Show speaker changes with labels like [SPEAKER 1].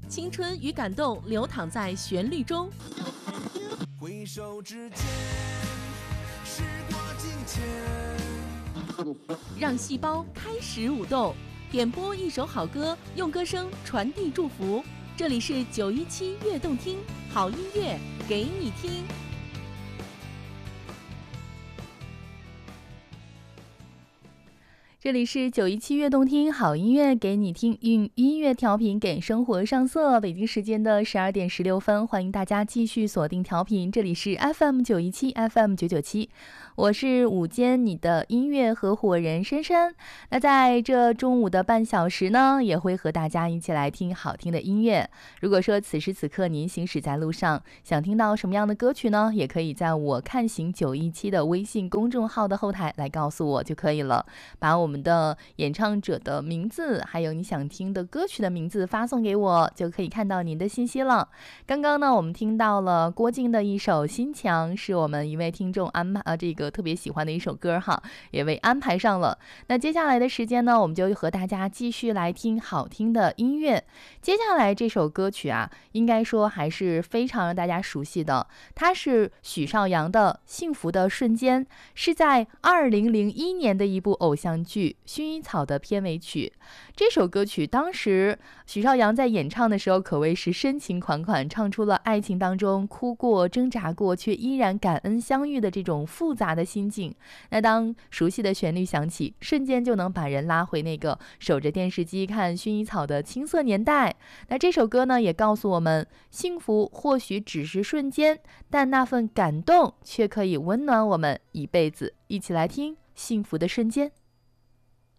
[SPEAKER 1] 青春与感动流淌在旋律中。
[SPEAKER 2] 回首之间，时过境迁，
[SPEAKER 1] 让细胞开始舞动，点播一首好歌，用歌声传递祝福。这里是917悦动听，好音乐给你听。这里是917悦动听，好音乐给你听，用音乐调频给生活上色。北京时间的12点16分，欢迎大家继续锁定调频，这里是 FM917 FM997，我是午间你的音乐合伙人珊珊。那在这中午的半小时呢，也会和大家一起来听好听的音乐。如果说此时此刻您行驶在路上，想听到什么样的歌曲呢，也可以在我看行917的微信公众号的后台来告诉我就可以了，把我们的演唱者的名字还有你想听的歌曲的名字发送给我，就可以看到您的信息了。刚刚呢，我们听到了郭靖的一首《心墙》，是我们一位听众这个特别喜欢的一首歌哈，也为安排上了。那接下来的时间呢，我们就和大家继续来听好听的音乐。接下来这首歌曲啊，应该说还是非常让大家熟悉的，它是许绍洋的《幸福的瞬间》，是在2001年的一部偶像剧《薰衣草》的片尾曲。这首歌曲当时许绍洋在演唱的时候可谓是深情款款，唱出了爱情当中哭过挣扎过却依然感恩相遇的这种复杂的心境。那当熟悉的旋律响起，瞬间就能把人拉回那个守着电视机看薰衣草的青涩年代。那这首歌呢，也告诉我们，幸福或许只是瞬间，但那份感动却可以温暖我们一辈子。一起来听《幸福的瞬间》。